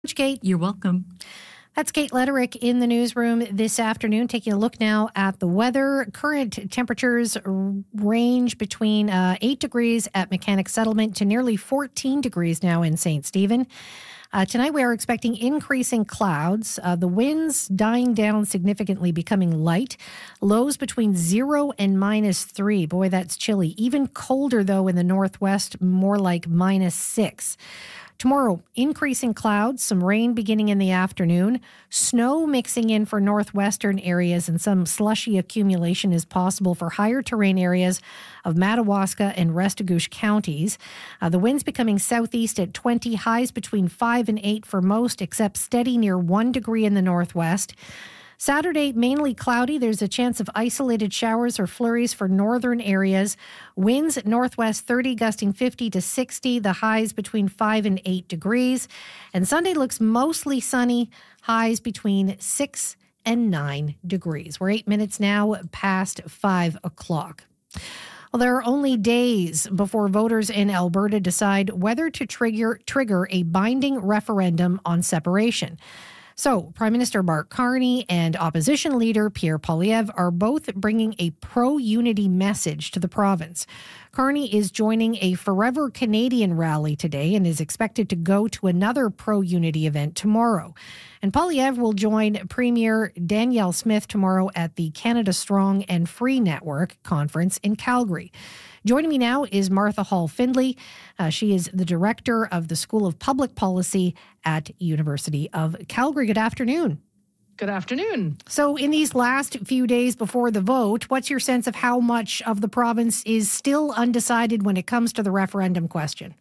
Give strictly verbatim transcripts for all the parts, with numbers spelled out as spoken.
Kate. You're welcome. That's Kate Lederick in the newsroom this afternoon, taking a look now at the weather. Current temperatures range between uh, eight degrees at Mechanic Settlement to nearly fourteen degrees now in Saint Stephen. Uh, tonight we are expecting increasing clouds, uh, the winds dying down significantly, becoming light, lows between zero and minus three. Boy, that's chilly. Even colder, though, in the northwest, more like minus six. Tomorrow, increasing clouds, some rain beginning in the afternoon, snow mixing in for northwestern areas, and some slushy accumulation is possible for higher terrain areas of Madawaska and Restigouche counties. Uh, the winds becoming southeast at twenty, highs between five and eight for most, except steady near one degree in the northwest. Saturday, mainly cloudy. There's a chance of isolated showers or flurries for northern areas. Winds at northwest thirty, gusting fifty to sixty. The highs between five and eight degrees. And Sunday looks mostly sunny. Highs between six and nine degrees. We're eight minutes now past five o'clock. Well, there are only days before voters in Alberta decide whether to trigger trigger a binding referendum on separation. So, Prime Minister Mark Carney and Opposition Leader Pierre Poilievre are both bringing a pro-unity message to the province. Carney is joining a Forever Canadian rally today and is expected to go to another pro-unity event tomorrow. And Poilievre will join Premier Danielle Smith tomorrow at the Canada Strong and Free Network conference in Calgary. Joining me now is Martha Hall-Findlay. Uh, she is the director of the School of Public Policy at University of Calgary. Good afternoon. Good afternoon. So in these last few days before the vote, what's your sense of how much of the province is still undecided when it comes to the referendum question?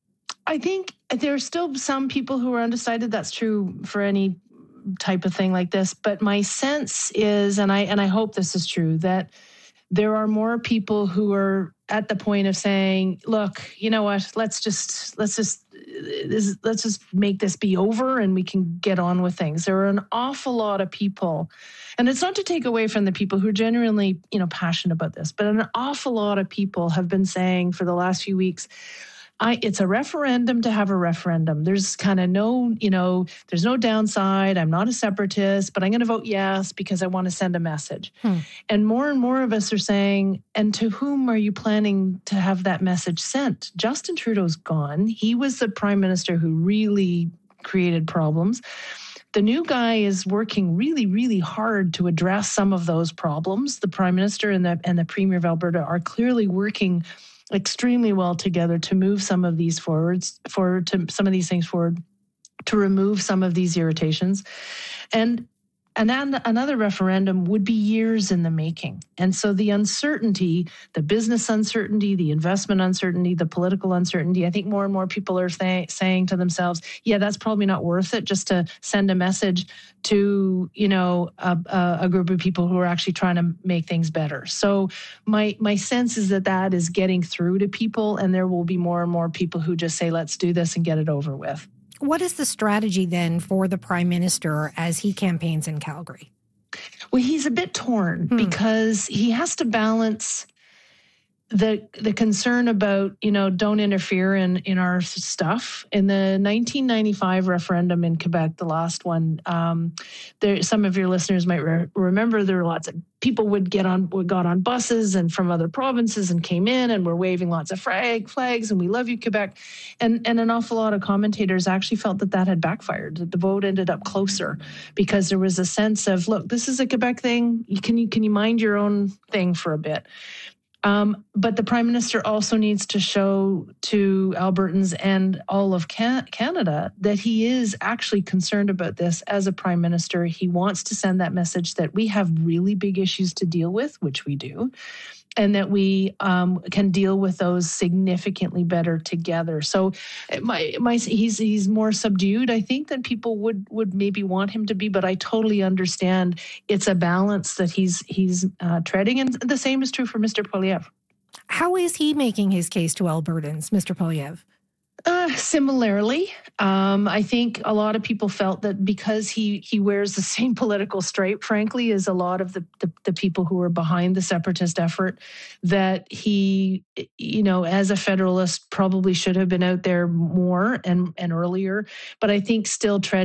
I think there are still some people who are undecided. That's true for any type of thing like this. But my sense is, and I and I hope this is true, that there are more people who are at the point of saying, look, you know what, let's just let's just let's just make this be over and we can get on with things. There are an awful lot of people, and it's not to take away from the people who are genuinely, you know, passionate about this, but an awful lot of people have been saying for the last few weeks, I, it's a referendum to have a referendum. There's kind of no, you know, there's no downside. I'm not a separatist, but I'm going to vote yes because I want to send a message. Hmm. And more and more of us are saying, and to whom are you planning to have that message sent? Justin Trudeau's gone. He was the prime minister who really created problems. The new guy is working really, really hard to address some of those problems. The prime minister and the and the premier of Alberta are clearly working extremely well together to move some of these forwards, forward to some of these things forward, to remove some of these irritations. And and then another referendum would be years in the making. And so the uncertainty, the business uncertainty, the investment uncertainty, the political uncertainty, I think more and more people are th- saying to themselves, yeah, that's probably not worth it just to send a message to, you know, a, a group of people who are actually trying to make things better. So my my sense is that that is getting through to people, and there will be more and more people who just say, let's do this and get it over with. What is the strategy then for the Prime Minister as he campaigns in Calgary? Well, he's a bit torn hmm. because he has to balance the the concern about, you know, don't interfere in, in our stuff. In the nineteen ninety-five referendum in Quebec, the last one, um, there some of your listeners might re- remember there were lots of people would get on would got on buses and from other provinces and came in and were waving lots of flag flags and we love you, Quebec. And and an awful lot of commentators actually felt that that had backfired, that the vote ended up closer because there was a sense of, look, this is a Quebec thing. You, can you can you mind your own thing for a bit? Um, but the Prime Minister also needs to show to Albertans and all of Can- Canada that he is actually concerned about this as a Prime Minister. He wants to send that message that we have really big issues to deal with, which we do, and that we um, can deal with those significantly better together. So my, my, he's he's more subdued, I think, than people would would maybe want him to be, but I totally understand it's a balance that he's he's uh, treading, and the same is true for Mister Poilievre. How is he making his case to Albertans, Mister Poilievre? Uh, similarly, um, I think a lot of people felt that because he he wears the same political stripe, frankly, as a lot of the, the, the people who were behind the separatist effort, that he, you know, as a Federalist, probably should have been out there more and, and earlier. But I think still treading